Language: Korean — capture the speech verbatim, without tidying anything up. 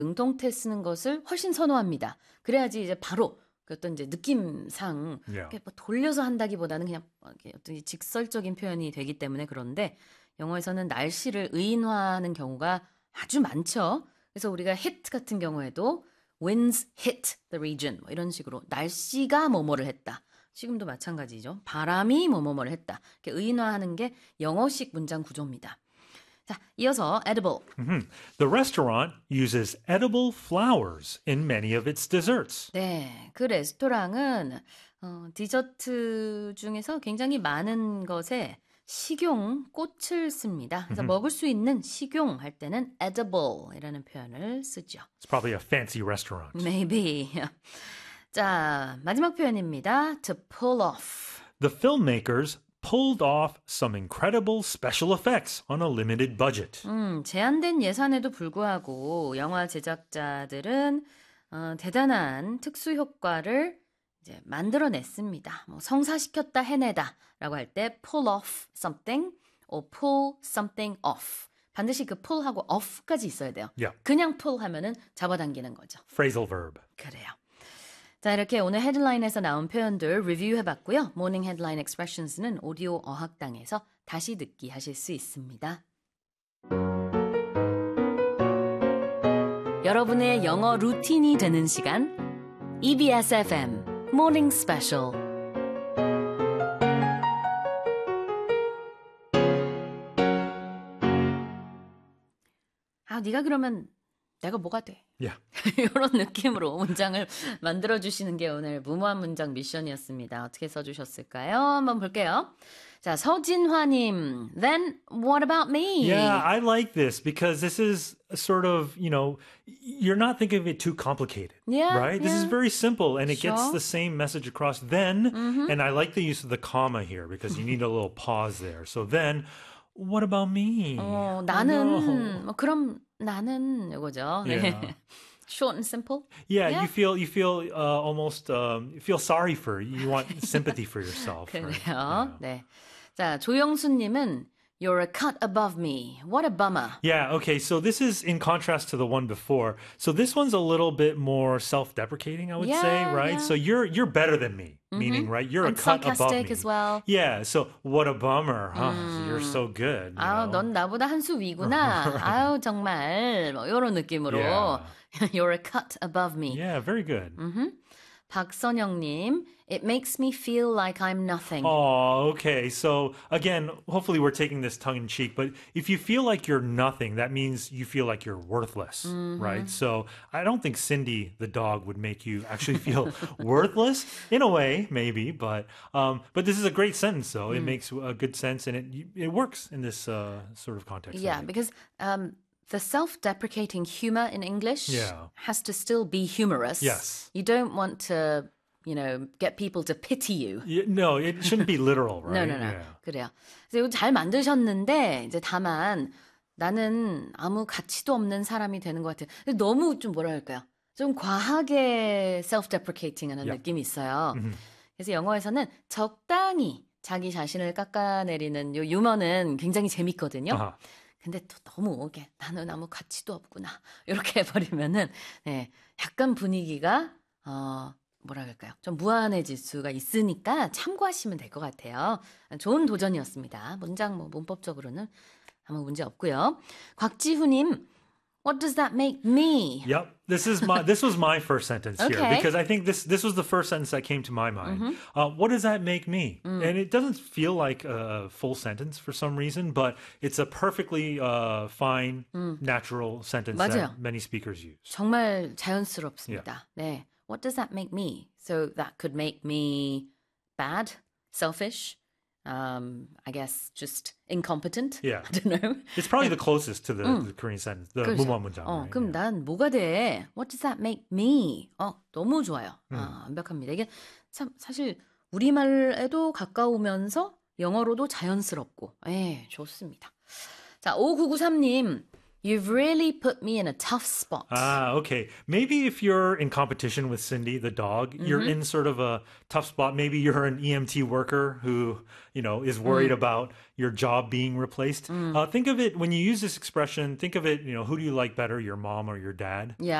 응통태 쓰는 것을 훨씬 선호합니다. 그래야지 이제 바로 그 어떤 이제 느낌상 Yeah. 이렇게 뭐 돌려서 한다기보다는 그냥 어떤 직설적인 표현이 되기 때문에 그런데 영어에서는 날씨를 의인화하는 경우가 아주 많죠. 그래서 우리가 hit 같은 경우에도 winds hit the region 뭐 이런 식으로 날씨가 뭐뭐를 했다. 지금도 마찬가지죠. 바람이 뭐뭐를 했다. 이렇게 의인화하는 게 영어식 문장 구조입니다. 자, 이어서 edible. Mhm. The restaurant uses edible flowers in many of its desserts. 네, 그 레스토랑은 어, 디저트 중에서 굉장히 많은 것에 식용 꽃을 씁니다. 그래서 먹을 수 있는 식용 할 때는 edible이라는 표현을 쓰죠. It's probably a fancy restaurant. Maybe. 자, 마지막 표현입니다. To pull off. The filmmakers pulled off some incredible special effects on a limited budget. 음, 제한된 예산에도 불구하고 영화 제작자들은 어, 대단한 특수 효과를 이제 만들어냈습니다. 뭐 성사시켰다, 해내다라고 할 때 pull off something or pull something off. 반드시 그 pull하고 off까지 있어야 돼요. Yeah. 그냥 pull 하면은 잡아당기는 거죠. Phrasal verb. 그래요. 자, 이렇게 오늘 헤드라인에서 나온 표현들 리뷰해봤고요. 모닝 헤드라인 expressions는 오디오 어학당에서 다시 듣기 하실 수 있습니다. 여러분의 영어 루틴이 되는 시간 이비에스 에프엠 Morning Special. 아, 네가 그러면 내가 뭐가 돼? Yeah. 이런 느낌으로 문장을 만들어주시는 게 오늘 무모한 문장 미션이었습니다. 어떻게 써주셨을까요? 한번 볼게요. 자, 서진화님. Then what about me? Yeah, I like this because this is sort of, you know, you're not thinking of it too complicated. Yeah, Right? This is yeah. very simple and it gets Sure. the same message across. Then, and I like the use of the comma here because you need a little pause there. So then, what about me? 어, Oh, 나는 no. 뭐 그럼 나는 이거죠. 네. Yeah. Short and simple. Yeah, Yeah. you feel you feel uh, almost um, you feel sorry for you want sympathy for yourself. Right? 그래요. 네. 자, 조영수님은 You're a cut above me. What a bummer. Yeah, okay, so this is in contrast to the one before. So this one's a little bit more self-deprecating, I would Yeah, say, right? yeah. So you're you're better than me, meaning, right? You're And a cut above sarcastic me. as well. Yeah, so what a bummer, huh? You're so good. you 아우, know? 넌 나보다 한 수 위구나. 아우, 정말. 뭐 이런 느낌으로. Yeah. You're a cut above me. Yeah, very good. 박선영님, It makes me feel like I'm nothing. Oh, okay. So again, hopefully we're taking this tongue in cheek, but if you feel like you're nothing, that means you feel like you're worthless, right? So I don't think Cindy the dog would make you actually feel worthless in a way, maybe, but um, but this is a great sentence though. It makes a good sense and it it works in this uh, sort of context. I Yeah, think. because um, the self-deprecating humor in English Yeah. has to still be humorous. Yes. You don't want to, you know, get people to pity you. Yeah, no, it shouldn't be literal, right? No, no, no. Yeah. 그래요. 그래서 이거 잘 만드셨는데 이제 다만 나는 아무 가치도 없는 사람이 되는 것 같아요. 근데 너무 좀 뭐라 할까요? 좀 과하게 self-deprecating하는 Yeah. 느낌이 있어요. 그래서 영어에서는 적당히 자기 자신을 깎아내리는 요 유머는 굉장히 재밌거든요. Uh-huh. 근데 또 너무 이게 나는 아무 가치도 없구나 이렇게 해버리면은 네, 약간 분위기가 어, 뭐라 할까요? 좀 무한해질 수가 있으니까 참고하시면 될 것 같아요. 좋은 도전이었습니다. 문장 뭐 문법적으로는 아무 문제 없고요. 곽지훈님, What does that make me? Yep. This is my this was my first sentence here Okay. because I think this this was the first sentence that came to my mind. Uh, what does that make me? And it doesn't feel like a full sentence for some reason, but it's a perfectly uh, fine, natural sentence 맞아요. that many speakers use. 정말 자연스럽습니다. 네. What does that make me? So that could make me bad, selfish, um, I guess just incompetent. Yeah. I don't know. It's probably the closest to the, the Korean sentence, the 그렇죠. 무모한 문장. 어, right? 그럼 Yeah. 난 뭐가 돼? What does that make me? 어, 너무 좋아요. 아, 완벽합니다. 이게 참 사실 우리말에도 가까우면서 영어로도 자연스럽고, 예, 좋습니다. 자, 오구구삼님, You've really put me in a tough spot. Ah, okay. Maybe if you're in competition with Cindy, the dog, you're in sort of a tough spot. Maybe you're an E M T worker who, you know, is worried about your job being replaced. Uh, think of it when you use this expression, think of it, you know, who do you like better, your mom or your dad? Yeah.